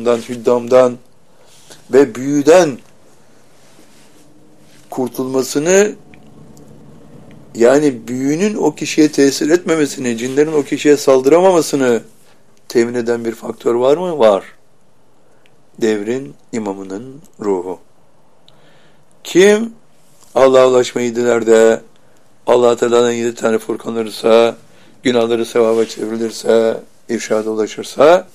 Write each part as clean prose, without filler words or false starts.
hüsrandan, hüddamdan ve büyüden kurtulmasını, yani büyünün o kişiye tesir etmemesini, cinlerin o kişiye saldıramamasını temin eden bir faktör var mı? Var. Devrin imamının ruhu. Kim Allah'a ulaşmayı diler de Allah Teala'dan 7 tane Furkan alırsa, günahları sevaba çevrilirse, irşada ulaşırsa,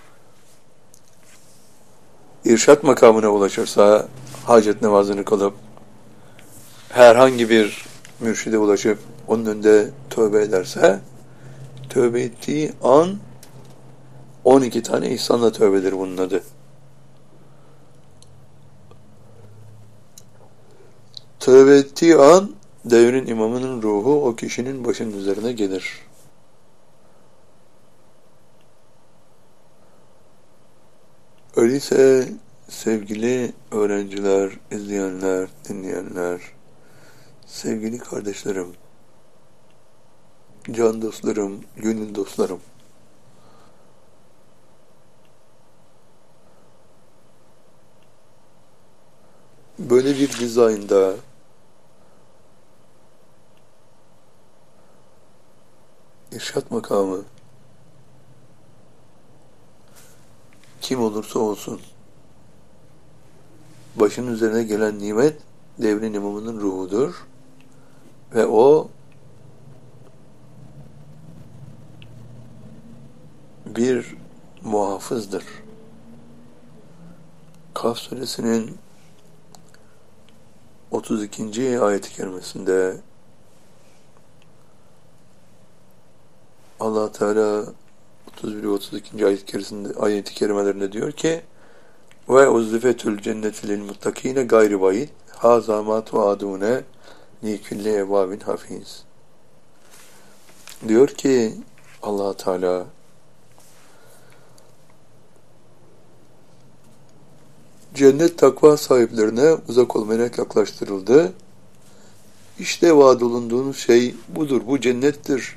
irşat makamına ulaşırsa, hacet namazını kılıp, herhangi bir mürşide ulaşıp, onun önünde tövbe ederse, tövbe ettiği an 12 tane ihsanla tövbedir bunun adı. Tövbe ettiği an devrin imamının ruhu o kişinin başının üzerine gelir. Öyleyse sevgili öğrenciler, izleyenler, dinleyenler, sevgili kardeşlerim, can dostlarım, gönül dostlarım, böyle bir dizaynda irşat makamı kim olursa olsun başının üzerine gelen nimet devrin imamının ruhudur ve o bir muhafızdır. Kaf suresinin 32. ayet-i kerimesinde Allah Teala 31 ve 32. ayet-i kerimelerinde diyor ki: ve uzlifetül cenneti lil muttakine gayri bayit haza ma tuadune li kulli evabin hafiz. Diyor ki Allah Teala, cennet takva sahiplerine uzak olmaya yaklaştırıldı. İşte vaad olunduğunuz şey budur, bu cennettir.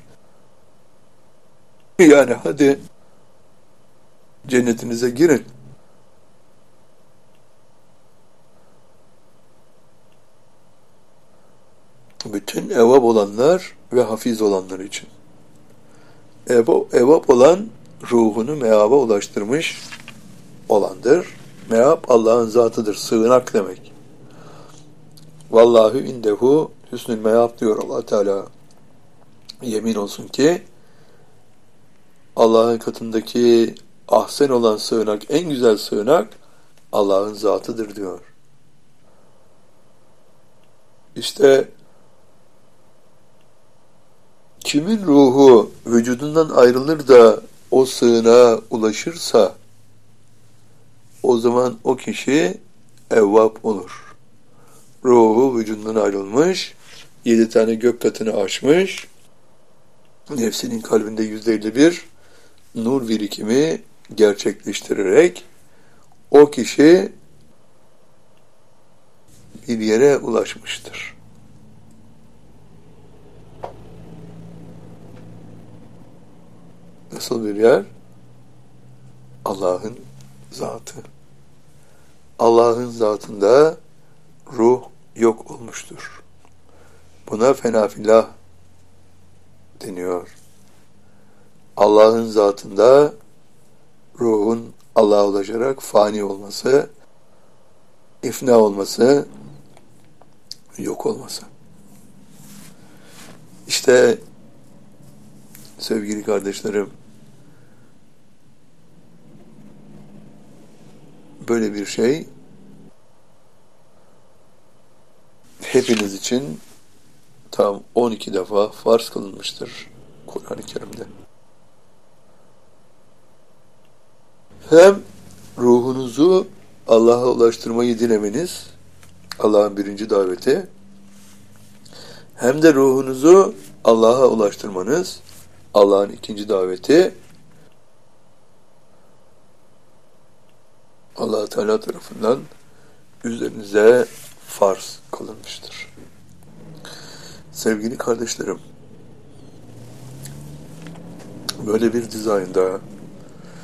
Yani hadi cennetinize girin. Bütün evap olanlar ve hafiz olanlar için. Evap olan ruhunu meaba ulaştırmış olandır. Meab Allah'ın zatıdır, sığınak demek. Vallahu indehu hüsnül meab diyor Allah Teala. Yemin olsun ki Allah'ın katındaki ahsen olan sığınak, en güzel sığınak Allah'ın zatıdır diyor. İşte kimin ruhu vücudundan ayrılır da o sığınağa ulaşırsa o zaman o kişi evvap olur. Ruhu vücudundan ayrılmış, 7 tane gök katını aşmış, nefsinin kalbinde %51 nur birikimi gerçekleştirerek o kişi bir yere ulaşmıştır. Nasıl bir yer? Allah'ın zatı. Allah'ın zatında ruh yok olmuştur. Buna fenafillah deniyor. Allah'ın zatında ruhun Allah'a ulaşarak fani olması, ifna olması, yok olması. İşte sevgili kardeşlerim, böyle bir şey hepiniz için tam 12 defa farz kılınmıştır Kur'an-ı Kerim'de. Hem ruhunuzu Allah'a ulaştırmayı dilemeniz, Allah'ın birinci daveti, hem de ruhunuzu Allah'a ulaştırmanız, Allah'ın ikinci daveti, Allah Teala tarafından üzerinize farz kılınmıştır. Sevgili kardeşlerim, böyle bir dizaynda